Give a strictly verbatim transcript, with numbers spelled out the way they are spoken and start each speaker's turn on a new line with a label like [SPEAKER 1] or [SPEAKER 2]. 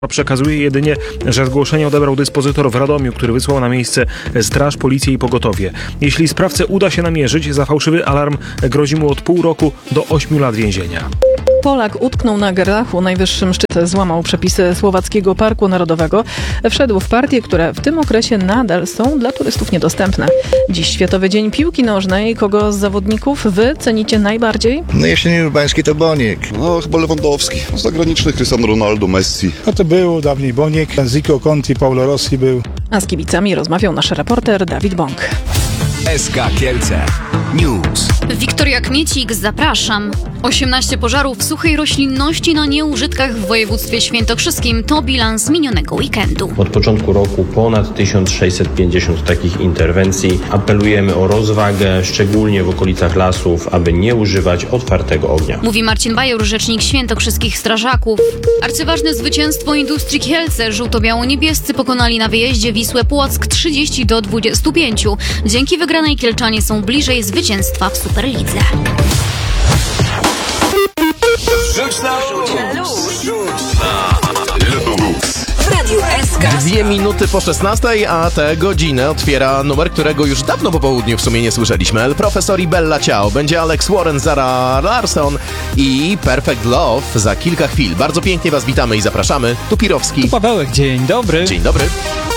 [SPEAKER 1] Przekazuje jedynie, że zgłoszenie odebrał dyspozytor w Radomiu, który wysłał na miejsce straż, policję i pogotowie. Jeśli sprawcę uda się namierzyć, za fałszywy alarm grozi mu od pół roku do ośmiu lat więzienia.
[SPEAKER 2] Polak utknął na Gerlachu, najwyższym szczycie, złamał przepisy Słowackiego Parku Narodowego. Wszedł w partie, które w tym okresie nadal są dla turystów niedostępne. Dziś Światowy Dzień Piłki Nożnej. Kogo z zawodników wy cenicie najbardziej?
[SPEAKER 3] No jesień urbański to Boniek.
[SPEAKER 4] No chyba Lewandowski. Z zagranicznych Cristiano Ronaldo, Messi.
[SPEAKER 5] No to był dawniej Boniek, Zico, Conti, Paulo Rossi był.
[SPEAKER 2] A z kibicami rozmawiał nasz reporter Dawid Bąk.
[SPEAKER 6] S K Kielce News.
[SPEAKER 7] Wiktoria Kmiecik, zapraszam. osiemnaście pożarów w suchej roślinności na nieużytkach w województwie świętokrzyskim to bilans minionego weekendu.
[SPEAKER 8] Od początku roku ponad tysiąc sześćset pięćdziesiąt takich interwencji. Apelujemy o rozwagę, szczególnie w okolicach lasów, aby nie używać otwartego ognia.
[SPEAKER 7] Mówi Marcin Bajor, rzecznik świętokrzyskich strażaków. Arcyważne zwycięstwo Industrii Kielce. Żółto-biało-niebiescy pokonali na wyjeździe Wisłę Płock trzydzieści do dwudziestu pięciu. Dzięki wygranej Kielczanie są bliżej zwycięstwa w Superlidze.
[SPEAKER 9] Dwie minuty po szesnastej, a tę godzinę otwiera numer, którego już dawno po południu w sumie nie słyszeliśmy. El Profesor i Bella Ciao. Będzie Alex Warren, Zara Larsson i Perfect Love za kilka chwil. Bardzo pięknie was witamy i zapraszamy. Tu Pirowski.
[SPEAKER 10] Tu Pawełek, dzień dobry.
[SPEAKER 9] Dzień dobry.